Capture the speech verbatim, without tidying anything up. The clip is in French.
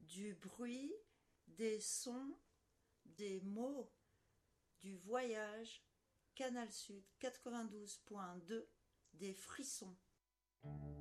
du bruit, des sons, des mots, du voyage, Canal Sud quatre-vingt-douze point deux, des frissons.